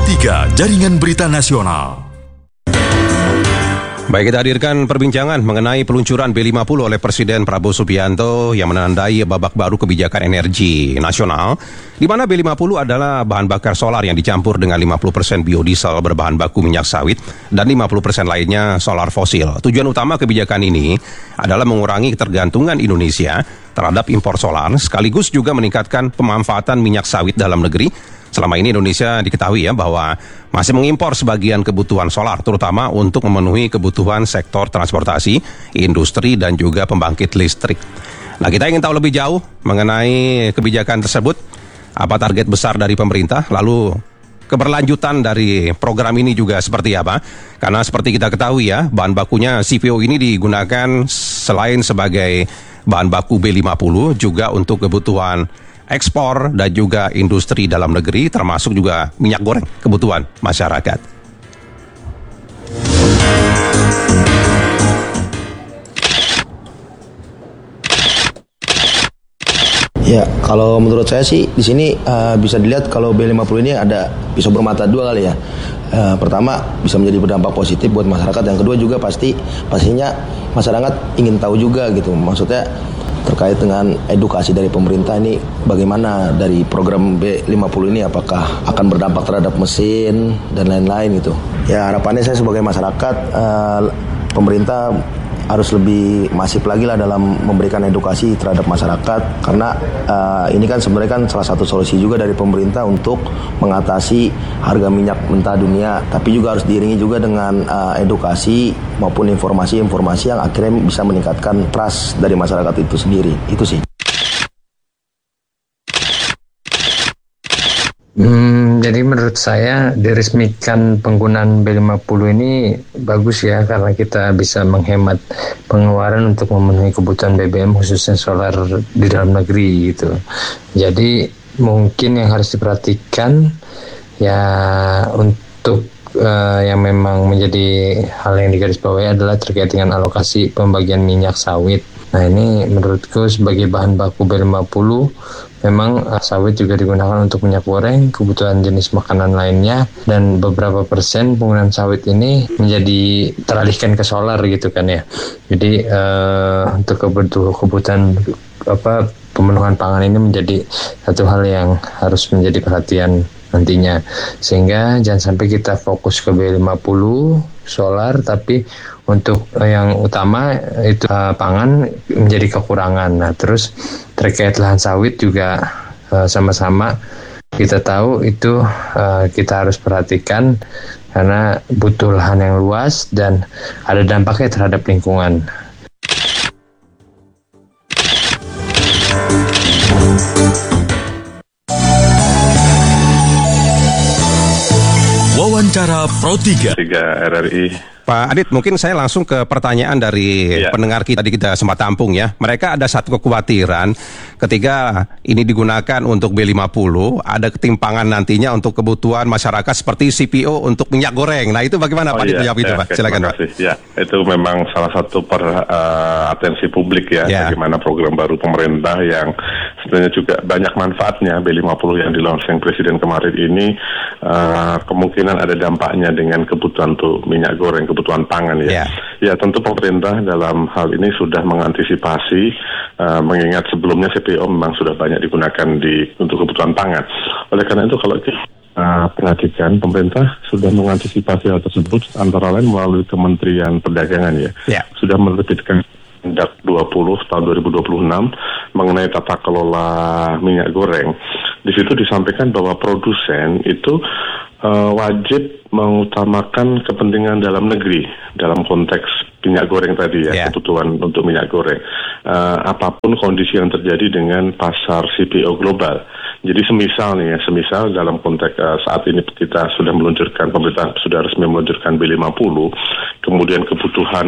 Pro 3 Jaringan Berita Nasional. Baik, kita hadirkan perbincangan mengenai peluncuran B50 oleh Presiden Prabowo Subianto yang menandai babak baru kebijakan energi nasional, di mana B50 adalah bahan bakar solar yang dicampur dengan 50% biodiesel berbahan baku minyak sawit dan 50% lainnya solar fosil. Tujuan utama kebijakan ini adalah mengurangi ketergantungan Indonesia terhadap impor solar, sekaligus juga meningkatkan pemanfaatan minyak sawit dalam negeri. Selama ini Indonesia diketahui bahwa masih mengimpor sebagian kebutuhan solar, terutama untuk memenuhi kebutuhan sektor transportasi, industri, dan juga pembangkit listrik. Nah, kita ingin tahu lebih jauh mengenai kebijakan tersebut, apa target besar dari pemerintah, lalu keberlanjutan dari program ini juga seperti apa. Karena seperti kita ketahui bahan bakunya CPO ini digunakan selain sebagai bahan baku B50, juga untuk kebutuhan ekspor dan juga industri dalam negeri, termasuk juga minyak goreng kebutuhan masyarakat. Ya, kalau menurut saya sih di sini bisa dilihat kalau B50 ini ada pisau bermata dua kali ya. Pertama bisa menjadi berdampak positif buat masyarakat, yang kedua juga pastinya masyarakat ingin tahu juga gitu. Maksudnya terkait dengan edukasi dari pemerintah ini bagaimana dari program B50 ini, apakah akan berdampak terhadap mesin dan lain-lain gitu. Ya, harapannya saya sebagai masyarakat, pemerintah harus lebih masif lagi lah dalam memberikan edukasi terhadap masyarakat, karena ini kan sebenarnya kan salah satu solusi juga dari pemerintah untuk mengatasi harga minyak mentah dunia, tapi juga harus diiringi juga dengan edukasi maupun informasi-informasi yang akhirnya bisa meningkatkan trust dari masyarakat itu sendiri. Itu sih. Jadi menurut saya diresmikan penggunaan B50 ini bagus ya, karena kita bisa menghemat pengeluaran untuk memenuhi kebutuhan BBM khususnya solar di dalam negeri gitu. Jadi mungkin yang harus diperhatikan ya untuk yang memang menjadi hal yang digarisbawahi adalah terkait dengan alokasi pembagian minyak sawit. Nah, ini menurutku sebagai bahan baku B50 memang sawit juga digunakan untuk minyak goreng, kebutuhan jenis makanan lainnya, dan beberapa persen penggunaan sawit ini menjadi teralihkan ke solar gitu kan ya. Jadi untuk kebutuhan pemenuhan pangan ini menjadi satu hal yang harus menjadi perhatian nantinya, sehingga jangan sampai kita fokus ke B50 solar, tapi untuk yang utama itu pangan menjadi kekurangan. Nah, terus terkait lahan sawit juga sama-sama kita tahu itu kita harus perhatikan, karena butuh lahan yang luas dan ada dampaknya terhadap lingkungan. Wawancara Pro 3 RRI. Pak Adit, mungkin saya langsung ke pertanyaan dari pendengar kita, tadi kita sempat tampung ya. Mereka ada satu kekhawatiran ketika ini digunakan untuk B50, ada ketimpangan nantinya untuk kebutuhan masyarakat seperti CPO untuk minyak goreng. Nah, itu bagaimana Pak Adit menjawab itu, Pak? Silakan, Pak. Ya, itu memang salah satu atensi publik bagaimana program baru pemerintah yang sebenarnya juga banyak manfaatnya. B50 yang di-launching Presiden kemarin ini kemungkinan ada dampaknya dengan kebutuhan untuk minyak goreng, kebutuhan pangan ya. Ya, tentu pemerintah dalam hal ini sudah mengantisipasi, mengingat sebelumnya CPO memang sudah banyak digunakan untuk kebutuhan pangan. Oleh karena itu kalau kita perhatikan, pemerintah sudah mengantisipasi hal tersebut antara lain melalui Kementerian Perdagangan sudah menerbitkan Permendak 20 tahun 2026 mengenai tata kelola minyak goreng. Di situ disampaikan bahwa produsen itu wajib mengutamakan kepentingan dalam negeri dalam konteks minyak goreng tadi kebutuhan untuk minyak goreng, apapun kondisi yang terjadi dengan pasar CPO global. Jadi semisal dalam konteks saat ini kita sudah meluncurkan, pemerintah sudah resmi meluncurkan B50, kemudian kebutuhan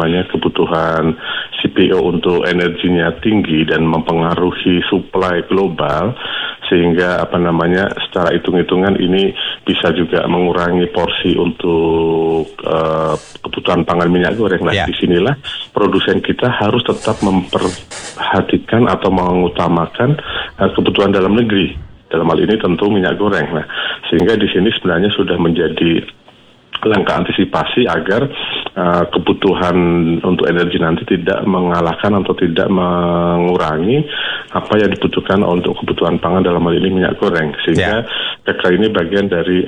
CPO untuk energinya tinggi dan mempengaruhi supply global, sehingga secara hitung-hitungan ini bisa juga mengurangi porsi untuk kebutuhan pangan minyak goreng. Nah, disinilah produsen kita harus tetap memperhatikan atau mengutamakan kebutuhan dalam negeri. Dalam hal ini tentu minyak goreng. Nah, Sehingga di sini sebenarnya sudah menjadi langkah antisipasi agar kebutuhan untuk energi nanti tidak mengalahkan atau tidak mengurangi apa yang dibutuhkan untuk kebutuhan pangan, dalam hal ini minyak goreng. Sehingga PK ini bagian dari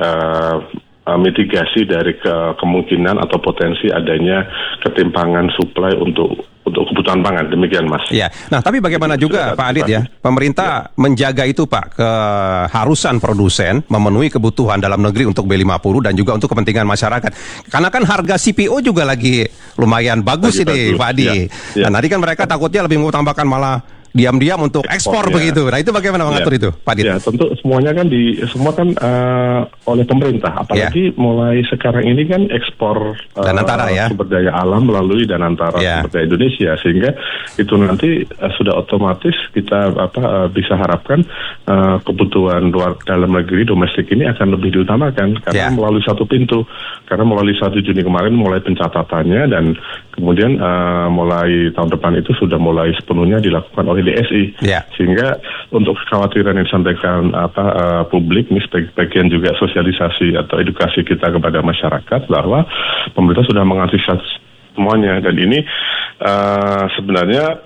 mitigasi dari kemungkinan atau potensi adanya ketimpangan suplai untuk kebutuhan pangan. Demikian, Mas. Ya. Nah, tapi bagaimana juga Pak Adit ya, pemerintah menjaga itu Pak, keharusan produsen memenuhi kebutuhan dalam negeri untuk B50 dan juga untuk kepentingan masyarakat. Karena kan harga CPO juga lagi lumayan bagus ini Pak Adit. Nah, nanti kan mereka takutnya lebih mengutamakan malah diam-diam untuk ekspor begitu. Nah, itu bagaimana mengatur itu, Pak Adit? Ya, tentu semuanya kan semua kan oleh pemerintah. Apalagi mulai sekarang ini kan ekspor Danantara sumber daya alam melalui Danantara sumber daya Indonesia, sehingga itu nanti sudah otomatis kita bisa harapkan kebutuhan dalam negeri domestik ini akan lebih diutamakan karena melalui satu pintu. Karena melalui 1 Juni kemarin mulai pencatatannya dan kemudian mulai tahun depan itu sudah mulai sepenuhnya dilakukan oleh DSI, sehingga untuk kekhawatiran yang disampaikan publik ini bagian juga sosialisasi atau edukasi kita kepada masyarakat bahwa pemerintah sudah mengantisipasi semuanya, dan ini sebenarnya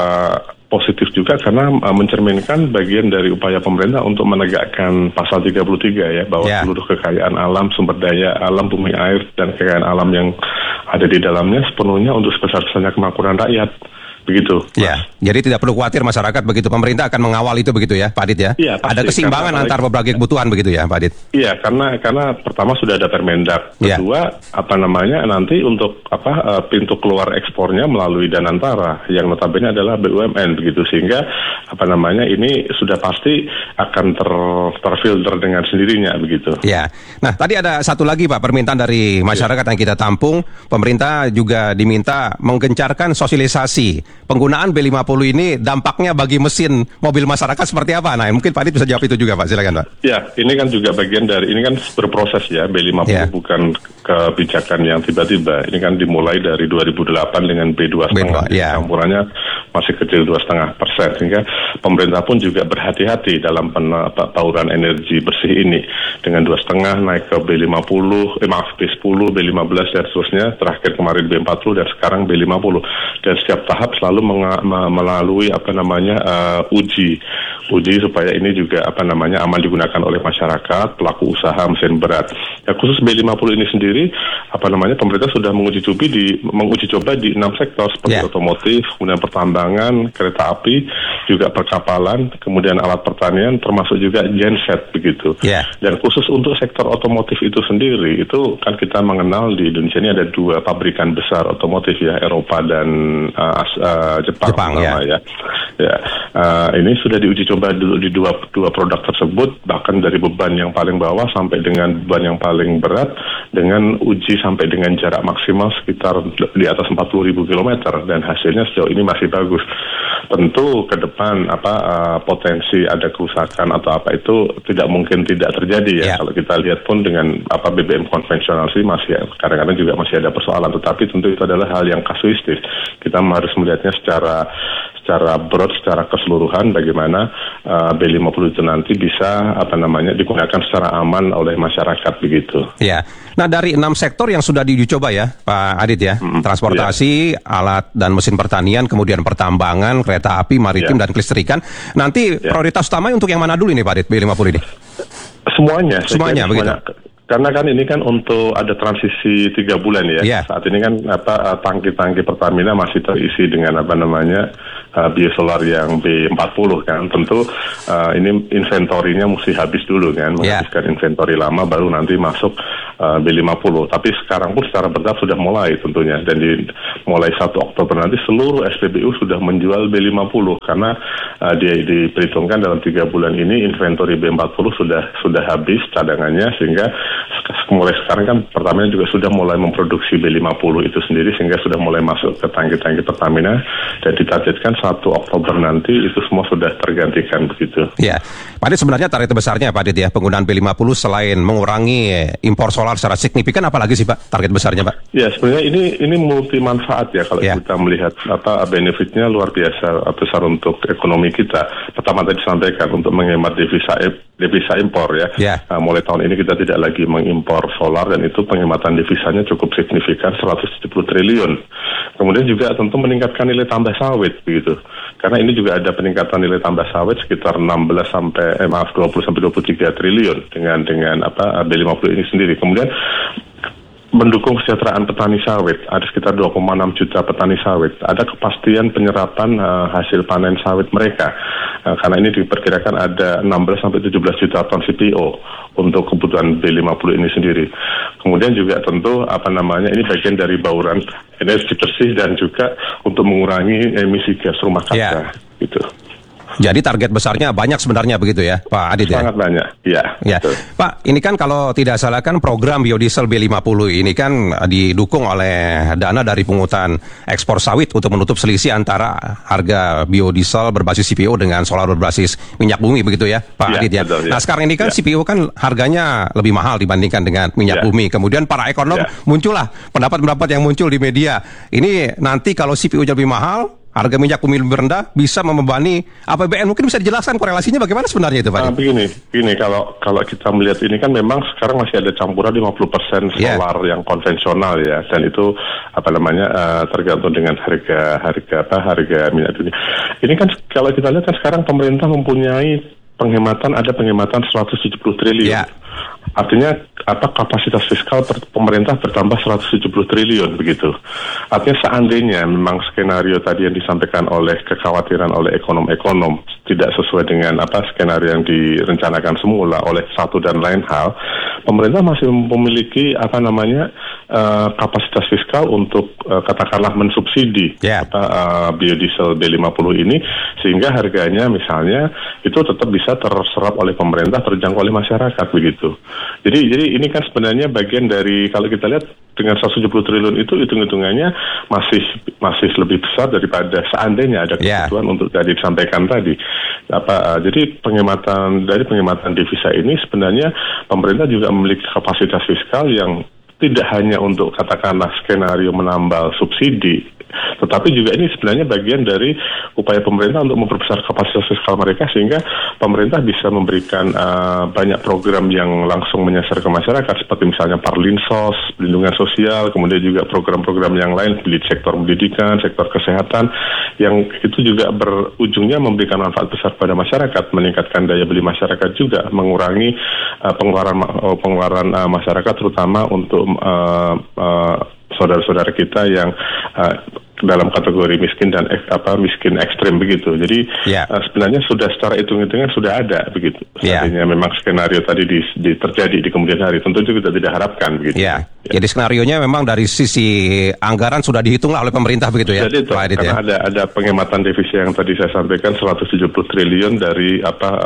positif juga karena mencerminkan bagian dari upaya pemerintah untuk menegakkan pasal 33 ya, bahwa seluruh kekayaan alam, sumber daya alam, bumi air dan kekayaan alam yang ada di dalamnya sepenuhnya untuk sebesar-besarnya kemakmuran rakyat. Begitu. Ya, jadi tidak perlu khawatir masyarakat begitu. Pemerintah akan mengawal itu begitu ya, Pak Adit ya. Iya, pasti, ada keseimbangan antar berbagai kebutuhan begitu ya, Pak Adit. Iya, karena pertama sudah ada Permendak. Kedua, nanti untuk pintu keluar ekspornya melalui Danantara yang notabene adalah BUMN begitu, sehingga ini sudah pasti akan terfilter dengan sendirinya begitu. Ya. Nah, tadi ada satu lagi Pak, permintaan dari masyarakat yang kita tampung. Pemerintah juga diminta menggencarkan sosialisasi penggunaan B50 ini, dampaknya bagi mesin mobil masyarakat seperti apa? Nah, mungkin Pak Adit bisa jawab itu juga Pak, silakan Pak. Ya, ini kan juga bagian dari, ini kan berproses ya, B50 bukan kebijakan yang tiba-tiba. Ini kan dimulai dari 2008 dengan B2,5, campurannya masih kecil 2,5%, sehingga pemerintah pun juga berhati-hati dalam bauran energi bersih ini, dengan 2,5 naik ke B50, B10, B15 dan seterusnya, terakhir kemarin B40 dan sekarang B50, dan setiap tahap selalu melalui uji supaya ini juga aman digunakan oleh masyarakat, pelaku usaha mesin berat. Ya, khusus B50 ini sendiri pemerintah sudah menguji coba di 6 sektor seperti otomotif, kemudian pertambangan, kereta api, juga perkapalan, kemudian alat pertanian, termasuk juga genset begitu. Dan khusus untuk sektor otomotif itu sendiri, itu kan kita mengenal di Indonesia ini ada 2 pabrikan besar otomotif ya, Eropa dan Jepang ya. Ini sudah diuji coba dulu di dua produk tersebut, bahkan dari beban yang paling bawah sampai dengan beban yang paling berat, dengan uji sampai dengan jarak maksimal sekitar di atas 40.000 km, dan hasilnya sejauh ini masih bagus. Tentu ke depan potensi ada kerusakan atau apa itu tidak mungkin tidak terjadi ya. Kalau kita lihat pun dengan BBM konvensional sih masih kadang-kadang juga masih ada persoalan, tetapi tentu itu adalah hal yang kasuistis. Kita harus melihatnya secara broad, secara keseluruhan bagaimana B50 itu nanti bisa digunakan secara aman oleh masyarakat begitu. Ya. Nah, dari 6 sektor yang sudah diuji coba ya, Pak Adit ya, transportasi, alat dan mesin pertanian, kemudian pertambangan, kereta api, maritim dan kelistrikan. Nanti prioritas utama untuk yang mana dulu ini Pak Adit, B50 ini? Semuanya begitu. Karena kan ini kan untuk ada transisi 3 bulan ya. Saat ini kan tangki-tangki Pertamina masih terisi dengan biosolar yang B40 kan. Tentu ini inventorinya mesti habis dulu kan, menghabiskan inventori lama baru nanti masuk B50. Tapi sekarang pun secara bertahap sudah mulai tentunya, dan mulai 1 Oktober nanti seluruh SPBU sudah menjual B50 karena diperhitungkan dalam 3 bulan ini inventori B40 sudah habis cadangannya, sehingga mulai sekarang kan Pertamina juga sudah mulai memproduksi B50 itu sendiri, sehingga sudah mulai masuk ke tangki-tangki Pertamina, dan ditargetkan 1 Oktober nanti itu semua sudah tergantikan begitu. Ya, Pak Adit, sebenarnya target besarnya Pak Adit ya, penggunaan B50 selain mengurangi impor solar secara signifikan, apalagi sih Pak target besarnya Pak? Ya, sebenarnya ini multi manfaat ya, kalau kita melihat benefitnya luar biasa besar untuk ekonomi kita. Pertama tadi disampaikan untuk menghemat devisa impor ya. Mulai tahun ini kita tidak lagi mengimpor solar dan itu penghematan devisanya cukup signifikan 170 triliun. Kemudian juga tentu meningkatkan nilai tambah sawit begitu. Karena ini juga ada peningkatan nilai tambah sawit sekitar 20 sampai 23 triliun dengan B50 ini sendiri. Kemudian mendukung kesejahteraan petani sawit, ada sekitar 2,6 juta petani sawit. Ada kepastian penyerapan hasil panen sawit mereka, karena ini diperkirakan ada 16 sampai 17 juta ton CPO untuk kebutuhan B50 ini sendiri. Kemudian juga tentu ini bagian dari bauran energi bersih dan juga untuk mengurangi emisi gas rumah kaca, gitu. Jadi target besarnya banyak sebenarnya begitu ya, Pak Adit ya? Sangat banyak, ya. Betul. Pak, ini kan kalau tidak salah kan program biodiesel B50 ini kan didukung oleh dana dari pungutan ekspor sawit untuk menutup selisih antara harga biodiesel berbasis CPO dengan solar berbasis minyak bumi begitu ya, Pak Adit ya? Betul, ya. Nah sekarang ini kan CPO kan harganya lebih mahal dibandingkan dengan minyak bumi. Kemudian para ekonom muncullah pendapat-pendapat yang muncul di media. Ini nanti kalau CPO lebih mahal, harga minyak bumi lebih rendah, bisa membebani APBN. Mungkin bisa dijelaskan korelasinya bagaimana sebenarnya itu, Pak? Begini, kalau kita melihat ini kan memang sekarang masih ada campuran 50% solar yang konvensional ya, dan itu tergantung dengan harga minyak dunia. Ini kan kalau kita lihat kan sekarang pemerintah mempunyai penghematan 170 triliun. Artinya kapasitas fiskal pemerintah bertambah 170 triliun begitu. Artinya seandainya memang skenario tadi yang disampaikan oleh kekhawatiran oleh ekonom-ekonom tidak sesuai dengan skenario yang direncanakan semula oleh satu dan lain hal, pemerintah masih memiliki kapasitas fiskal untuk katakanlah mensubsidi biodiesel B50 ini sehingga harganya misalnya itu tetap bisa terserap oleh pemerintah, terjangkau oleh masyarakat begitu. Jadi ini kan sebenarnya bagian dari, kalau kita lihat dengan 170 triliun itu hitung-hitungannya masih lebih besar daripada seandainya ada kebutuhan untuk tadi disampaikan tadi. Jadi penghematan devisa ini sebenarnya pemerintah juga memiliki kapasitas fiskal yang tidak hanya untuk katakanlah skenario menambal subsidi, tetapi juga ini sebenarnya bagian dari upaya pemerintah untuk memperbesar kapasitas fiskal mereka sehingga pemerintah bisa memberikan banyak program yang langsung menyasar ke masyarakat seperti misalnya Parlinsos, perlindungan sosial, kemudian juga program-program yang lain di sektor pendidikan, sektor kesehatan yang itu juga berujungnya memberikan manfaat besar pada masyarakat, meningkatkan daya beli masyarakat juga, mengurangi pengeluaran masyarakat terutama untuk saudara-saudara kita yang dalam kategori miskin dan miskin ekstrim begitu. Jadi sebenarnya sudah secara hitung-hitungan sudah ada begitu. Artinya memang skenario tadi terjadi di kemudian hari. Tentu juga tidak harapkan begitu. Jadi skenarionya memang dari sisi anggaran sudah dihitunglah oleh pemerintah begitu ya. Jadi karena ada penghematan devisa yang tadi saya sampaikan 170 triliun dari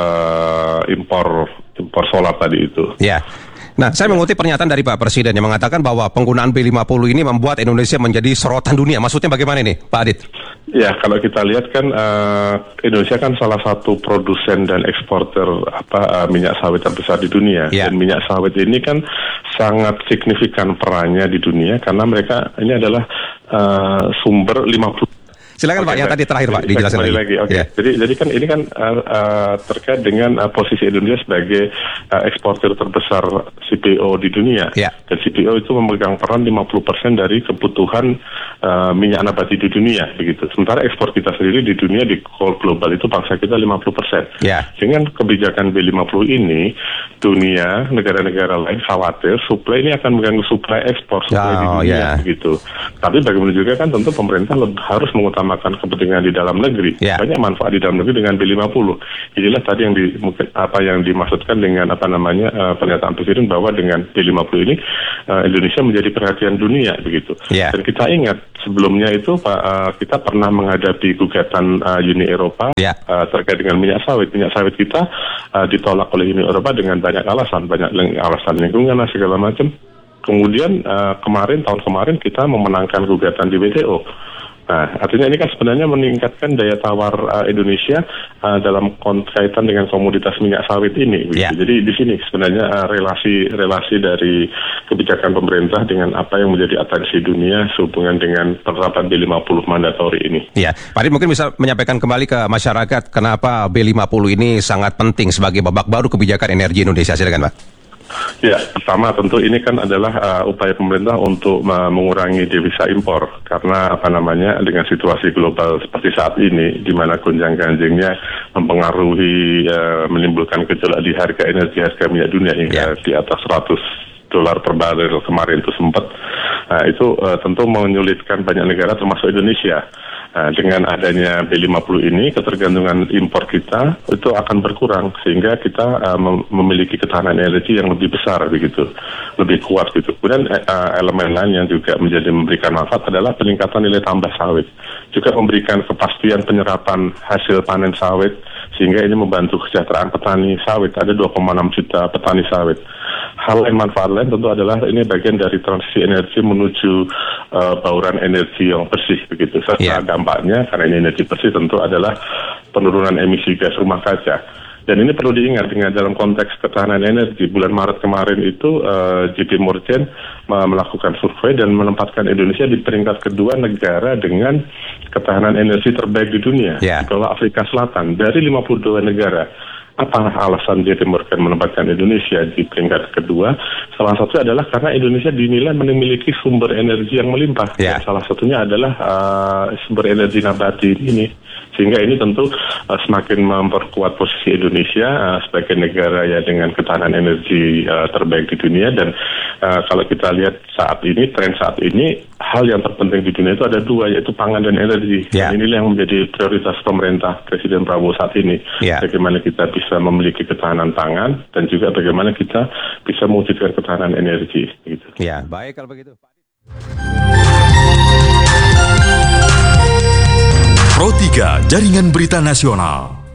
impor solar tadi itu. Nah, saya mengutip pernyataan dari Pak Presiden yang mengatakan bahwa penggunaan B50 ini membuat Indonesia menjadi sorotan dunia. Maksudnya bagaimana ini, Pak Adit? Ya, kalau kita lihat kan Indonesia kan salah satu produsen dan eksporter minyak sawit terbesar di dunia. Dan minyak sawit ini kan sangat signifikan perannya di dunia karena mereka ini adalah sumber 50. Silakan Pak, yang tadi terakhir Pak dijelaskan lagi. Jadi kan ini kan terkait dengan posisi Indonesia sebagai eksportir terbesar CPO di dunia. Dan CPO itu memegang peran 50% dari kebutuhan minyak nabati di dunia begitu. Sementara ekspor kita sendiri di dunia di global itu bangsa kita 50%. Dengan kebijakan B50 ini dunia negara-negara lain khawatir suplai ini akan mengganggu suplai ekspor di dunia begitu. Tapi bagaimana juga kan tentu pemerintah harus mengutamakan kepentingan di dalam negeri. Banyak manfaat di dalam negeri dengan B50. Inilah tadi yang dimaksudkan dengan pernyataan Presiden bahwa dengan B50 ini Indonesia menjadi perhatian dunia begitu. Dan kita ingat sebelumnya itu kita pernah menghadapi gugatan Uni Eropa terkait dengan minyak sawit. Minyak sawit kita ditolak oleh Uni Eropa dengan banyak alasan lingkungan segala macam. Kemudian tahun kemarin kita memenangkan gugatan di WTO. Nah, artinya ini kan sebenarnya meningkatkan daya tawar Indonesia dalam kaitan dengan komoditas minyak sawit ini. Yeah. Jadi di sini sebenarnya relasi dari kebijakan pemerintah dengan apa yang menjadi atensi dunia sehubungan dengan penerapan B50 mandatori ini. Ya, Pak Adit mungkin bisa menyampaikan kembali ke masyarakat kenapa B50 ini sangat penting sebagai babak baru kebijakan energi Indonesia. Silakan, Pak. Ya, pertama tentu ini kan adalah upaya pemerintah untuk mengurangi devisa impor karena dengan situasi global seperti saat ini di mana gonjang-ganjingnya mempengaruhi menimbulkan gejolak di harga minyak dunia hingga di atas $100 per barel kemarin itu sempat. Nah, itu tentu menyulitkan banyak negara termasuk Indonesia. Nah, dengan adanya B50 ini, ketergantungan impor kita itu akan berkurang sehingga kita memiliki ketahanan energi yang lebih besar begitu, lebih kuat gitu. Kemudian elemen lain yang juga memberikan manfaat adalah peningkatan nilai tambah sawit, juga memberikan kepastian penyerapan hasil panen sawit sehingga ini membantu kesejahteraan petani sawit. Ada 2,6 juta petani sawit. Hal lain manfaat lain tentu adalah ini bagian dari transisi energi menuju bauran energi yang bersih begitu. Serta dampaknya karena ini energi bersih tentu adalah penurunan emisi gas rumah kaca. Dan ini perlu diingat dengan dalam konteks ketahanan energi. Bulan Maret kemarin itu JP Morgan melakukan survei dan menempatkan Indonesia di peringkat kedua negara dengan ketahanan energi terbaik di dunia, di bawah Afrika Selatan dari 52 negara. Apa alasan JP Morgan menempatkan Indonesia di peringkat kedua? Salah satu adalah karena Indonesia dinilai memiliki sumber energi yang melimpah. Dan salah satunya adalah sumber energi nabati ini. Sehingga ini tentu semakin memperkuat posisi Indonesia sebagai negara ya dengan ketahanan energi terbaik di dunia. Dan kalau kita lihat saat ini, tren saat ini, hal yang terpenting di dunia itu ada dua, yaitu pangan dan energi. Dan inilah yang menjadi prioritas pemerintah Presiden Prabowo saat ini. Bagaimana kita bisa memiliki ketahanan pangan dan juga bagaimana kita bisa mewujudkan ketahanan energi. Gitu. Ya, baik kalau begitu. Pro 3 Jaringan Berita Nasional.